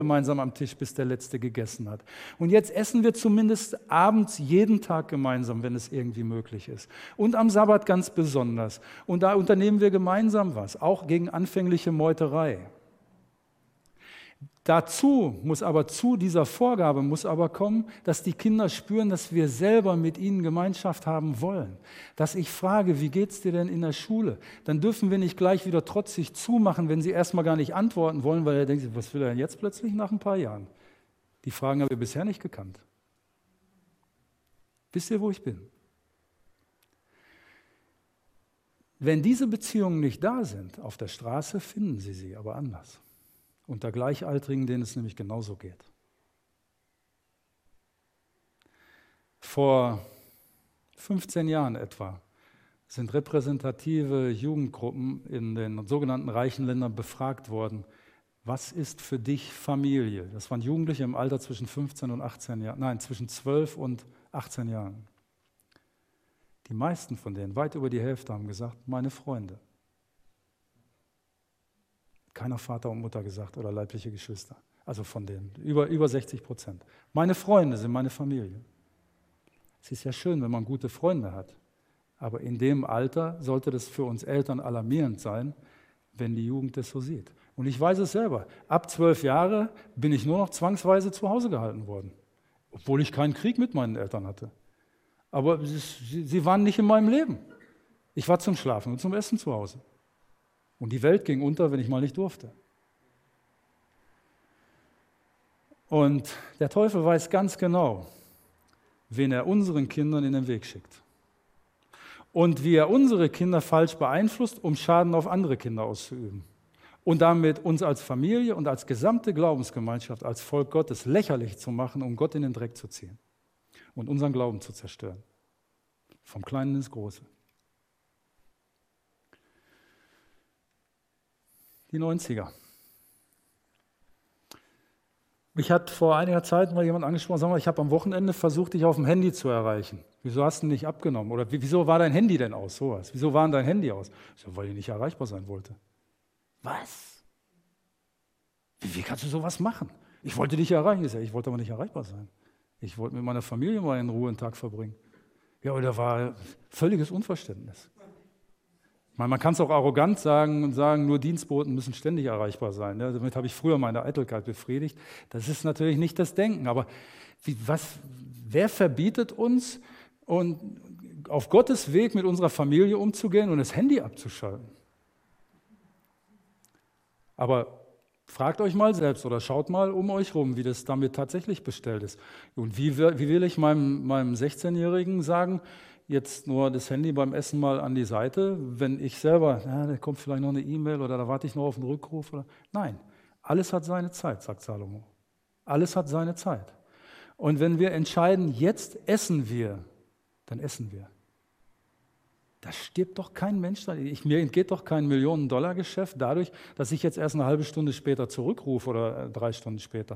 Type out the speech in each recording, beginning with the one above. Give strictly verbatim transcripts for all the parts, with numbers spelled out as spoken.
gemeinsam am Tisch, bis der Letzte gegessen hat. Und jetzt essen wir zumindest abends jeden Tag gemeinsam, wenn es irgendwie möglich ist. Und am Sabbat ganz besonders. Und da unternehmen wir gemeinsam was, auch gegen anfängliche Meuterei. Dazu muss aber, zu dieser Vorgabe muss aber kommen, dass die Kinder spüren, dass wir selber mit ihnen Gemeinschaft haben wollen. Dass ich frage, wie geht's dir denn in der Schule? Dann dürfen wir nicht gleich wieder trotzig zumachen, wenn sie erstmal gar nicht antworten wollen, weil er denkt, was will er denn jetzt plötzlich nach ein paar Jahren? Die Fragen haben wir bisher nicht gekannt. Wisst ihr, wo ich bin? Wenn diese Beziehungen nicht da sind auf der Straße, finden sie sie aber anders. Unter Gleichaltrigen, denen es nämlich genauso geht. Vor fünfzehn Jahren etwa sind repräsentative Jugendgruppen in den sogenannten reichen Ländern befragt worden, was ist für dich Familie? Das waren Jugendliche im Alter zwischen fünfzehn und achtzehn Jahren, nein, zwischen zwölf und achtzehn Jahren. Die meisten von denen, weit über die Hälfte, haben gesagt, meine Freunde. Keiner Vater und Mutter gesagt oder leibliche Geschwister. Also von denen, über, über sechzig Prozent. Meine Freunde sind meine Familie. Es ist ja schön, wenn man gute Freunde hat. Aber in dem Alter sollte das für uns Eltern alarmierend sein, wenn die Jugend das so sieht. Und ich weiß es selber. Ab zwölf Jahre bin ich nur noch zwangsweise zu Hause gehalten worden. Obwohl ich keinen Krieg mit meinen Eltern hatte. Aber sie, sie waren nicht in meinem Leben. Ich war zum Schlafen und zum Essen zu Hause. Und die Welt ging unter, wenn ich mal nicht durfte. Und der Teufel weiß ganz genau, wen er unseren Kindern in den Weg schickt. Und wie er unsere Kinder falsch beeinflusst, um Schaden auf andere Kinder auszuüben. Und damit uns als Familie und als gesamte Glaubensgemeinschaft, als Volk Gottes lächerlich zu machen, um Gott in den Dreck zu ziehen. Und unseren Glauben zu zerstören. Vom Kleinen ins Große. Die neunziger. Mich hat vor einiger Zeit mal jemand angesprochen, sag mal, ich habe am Wochenende versucht, dich auf dem Handy zu erreichen. Wieso hast du nicht abgenommen? Oder wieso war dein Handy denn aus? Sowas. Wieso war dein Handy aus? So, weil ich nicht erreichbar sein wollte. Was? Wie, wie kannst du sowas machen? Ich wollte dich erreichen. Ich, sag, ich wollte aber nicht erreichbar sein. Ich wollte mit meiner Familie mal in Ruhe einen Tag verbringen. Ja, aber da war völliges Unverständnis. Man kann es auch arrogant sagen und sagen, nur Dienstboten müssen ständig erreichbar sein. Ja, damit habe ich früher meine Eitelkeit befriedigt. Das ist natürlich nicht das Denken. Aber wie, was, wer verbietet uns, und auf Gottes Weg mit unserer Familie umzugehen und das Handy abzuschalten? Aber fragt euch mal selbst oder schaut mal um euch rum, wie das damit tatsächlich bestellt ist. Und wie, wie will ich meinem, meinem sechzehnjährigen sagen, jetzt nur das Handy beim Essen mal an die Seite, wenn ich selber, ja, da kommt vielleicht noch eine E-Mail oder da warte ich noch auf einen Rückruf. Oder, nein, alles hat seine Zeit, sagt Salomo. Alles hat seine Zeit. Und wenn wir entscheiden, jetzt essen wir, dann essen wir. Da stirbt doch kein Mensch. Ich, mir entgeht doch kein Millionen-Dollar-Geschäft dadurch, dass ich jetzt erst eine halbe Stunde später zurückrufe oder drei Stunden später.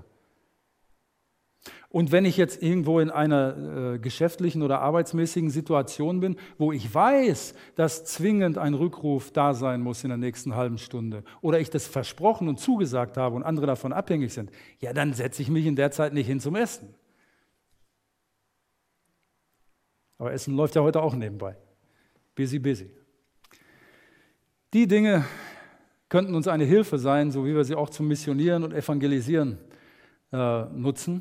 Und wenn ich jetzt irgendwo in einer äh, geschäftlichen oder arbeitsmäßigen Situation bin, wo ich weiß, dass zwingend ein Rückruf da sein muss in der nächsten halben Stunde oder ich das versprochen und zugesagt habe und andere davon abhängig sind, ja, dann setze ich mich in der Zeit nicht hin zum Essen. Aber Essen läuft ja heute auch nebenbei. Busy, busy. Die Dinge könnten uns eine Hilfe sein, so wie wir sie auch zum Missionieren und Evangelisieren äh, nutzen.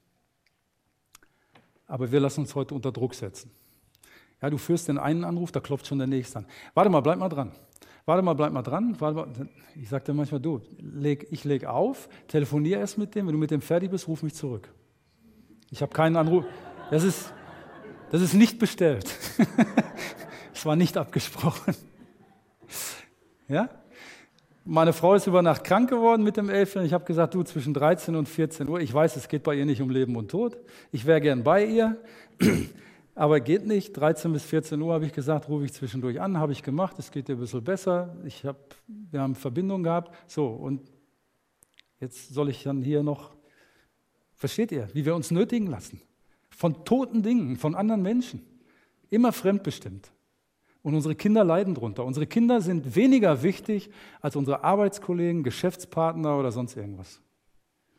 Aber wir lassen uns heute unter Druck setzen. Ja, du führst den einen Anruf, da klopft schon der nächste an. Warte mal, bleib mal dran. Warte mal, bleib mal dran. Warte mal. Ich sage dir manchmal, du, leg, ich lege auf, telefoniere erst mit dem, wenn du mit dem fertig bist, ruf mich zurück. Ich habe keinen Anruf. Das ist, das ist nicht bestellt. Es war nicht abgesprochen. Ja? Meine Frau ist über Nacht krank geworden mit dem Elfjährigen. Ich habe gesagt, du, zwischen dreizehn und vierzehn Uhr, ich weiß, es geht bei ihr nicht um Leben und Tod. Ich wäre gern bei ihr, aber geht nicht. dreizehn bis vierzehn Uhr habe ich gesagt, rufe ich zwischendurch an, habe ich gemacht, es geht ihr ein bisschen besser. Ich hab, wir haben Verbindung gehabt. So, und jetzt soll ich dann hier noch, versteht ihr, wie wir uns nötigen lassen? Von toten Dingen, von anderen Menschen. Immer fremdbestimmt. Und unsere Kinder leiden drunter. Unsere Kinder sind weniger wichtig als unsere Arbeitskollegen, Geschäftspartner oder sonst irgendwas.